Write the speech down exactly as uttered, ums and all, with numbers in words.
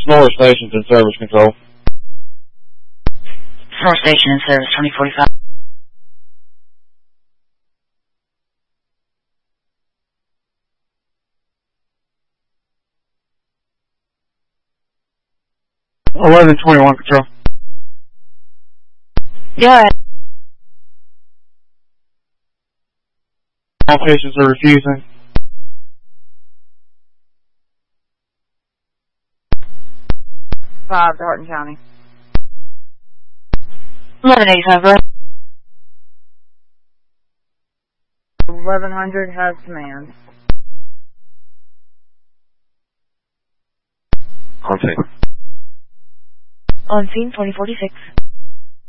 Sonora Station's in service control. Sonora Station in service, twenty forty-five. eleven twenty-one control. Go ahead. All patients are refusing. Five to Hardin County. eleven eighty-five, go ahead. eleven hundred has command. On scene. On scene, twenty forty-six.